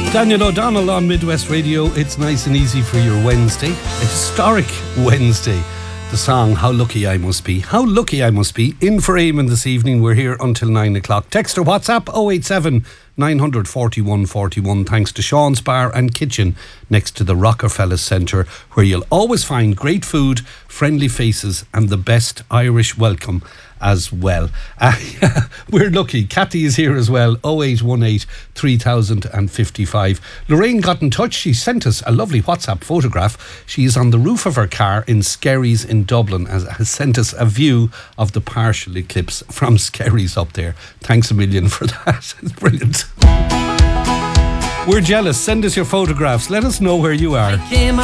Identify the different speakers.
Speaker 1: Daniel O'Donnell on Midwest Radio. It's nice and easy for your Wednesday. A historic Wednesday. The song How Lucky I Must Be. How lucky I must be. In for Eamon this evening. We're here until 9 o'clock. Text or WhatsApp 087 900 41 41. Thanks to Sean's Bar and Kitchen next to the Rockefeller Centre, where you'll always find great food, friendly faces and the best Irish welcome as well. We're lucky. Kathy is here as well. 0818 3055. Lorraine got in touch. She sent us a lovely WhatsApp photograph. She is on the roof of her car in Skerries in Dublin and has sent us a view of the partial eclipse from Skerries up there. Thanks a million for that. It's brilliant. We're jealous. Send us your photographs. Let us know where you are.